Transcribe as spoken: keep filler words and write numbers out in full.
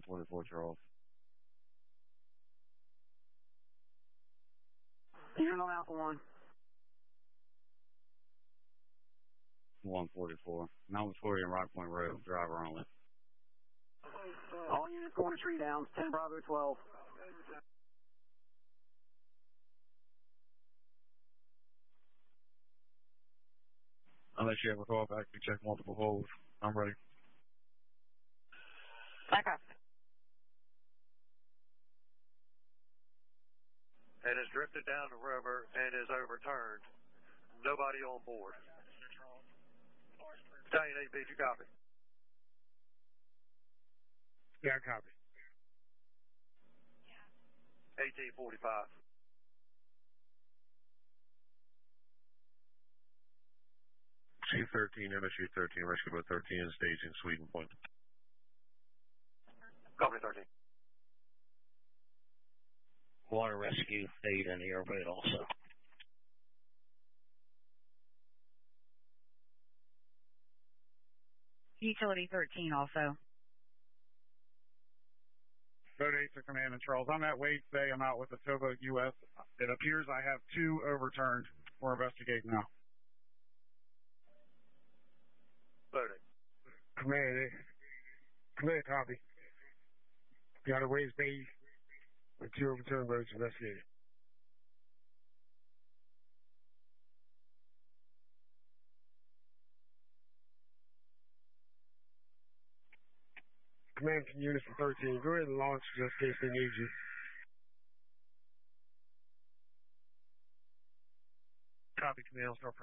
forty-four, Charles. You're on Alpha one. one forty-four. Now Victoria and Rock Point Road, driver only. All units going to tree down, ten Bravo twelve. Unless you have a call back, you check multiple holes. I'm ready. Back up. And has drifted down the river and is overturned. Nobody on board. Battalion eight B, you copy? Yeah, I copy. eighteen forty-five. C thirteen, M S U thirteen, rescue boat thirteen, staging Sweden Point. Copy thirteen. Water rescue eight in the airboat also. Utility thirteen also. Boat eight to command and Charles. I'm at Wade's Bay. I'm out with the Towboat U S. It appears I have two overturned. We're investigating now. Loading. Command, eh? Command, copy. Got a Wade's Bay with two overturned boats investigating. Command from units from thirteen. Go ahead and launch just in case they need you. Copy, command. Start